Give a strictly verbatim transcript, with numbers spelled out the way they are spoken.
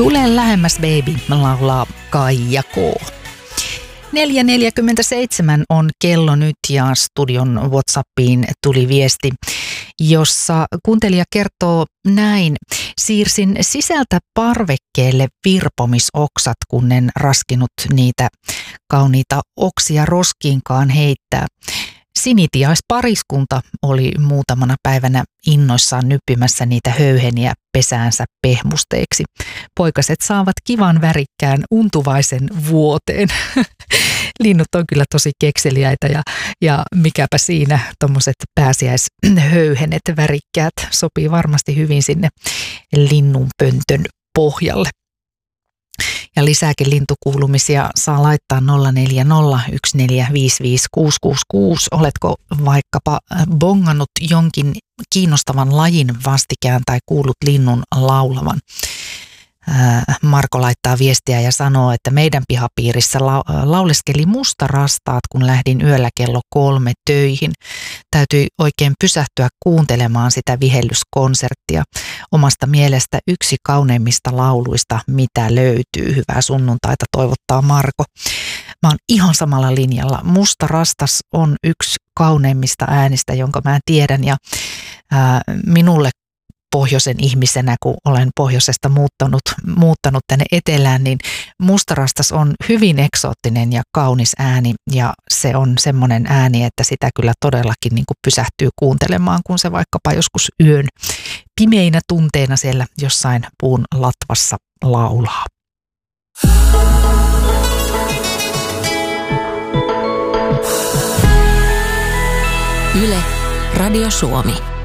Tule lähemmäs baby, laulaa Kaija K. neljä neljäkymmentäseitsemän on kello nyt ja studion WhatsAppiin tuli viesti, jossa kuuntelija kertoo näin. Siirsin sisältä parvekkeelle virpomisoksat, kun en raskinut niitä kauniita oksia roskiinkaan heittää. Sinitiaispariskunta oli muutamana päivänä innoissaan nyppimässä niitä höyheniä pesäänsä pehmusteeksi. Poikaset saavat kivan värikkään untuvaisen vuoteen. Linnut on kyllä tosi kekseliäitä ja, ja mikäpä siinä tommoset pääsiäishöyhenet värikkäät sopii varmasti hyvin sinne linnunpöntön pohjalle. Ja lisääkin lintukuulumisia saa laittaa nolla neljä nolla yksi neljä viisi viisi kuusi kuusi kuusi. Oletko vaikkapa bongannut jonkin kiinnostavan lajin vastikään tai kuullut linnun laulavan? Marko laittaa viestiä ja sanoo, että meidän pihapiirissä lauleskeli mustarastaat, kun lähdin yöllä kello kolme töihin. Täytyi oikein pysähtyä kuuntelemaan sitä vihellyskonserttia. Omasta mielestä yksi kauneimmista lauluista, mitä löytyy. Hyvää sunnuntaita toivottaa Marko. Mä oon ihan samalla linjalla. Mustarastas on yksi kauneimmista äänistä, jonka mä tiedän ja ää, minulle pohjoisen ihmisenä, kun olen pohjoisesta muuttanut, muuttanut tänne etelään, niin mustarastas on hyvin eksoottinen ja kaunis ääni ja se on semmoinen ääni, että sitä kyllä todellakin niin kuin pysähtyy kuuntelemaan, kun se vaikkapa joskus yön pimeinä tunteina siellä jossain puun latvassa laulaa. Yle, Radio Suomi.